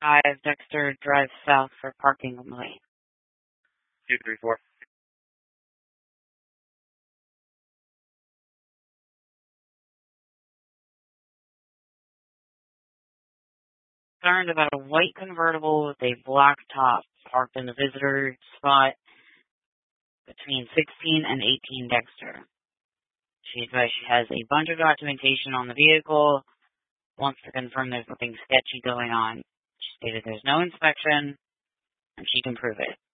5, Dexter drives south for parking only. 234. Concerned about a white convertible with a black top parked in the visitor spot between 16 and 18 Dexter. She advised she has a bunch of documentation on the vehicle, wants to confirm there's nothing sketchy going on. She stated there's no inspection, and she can prove it.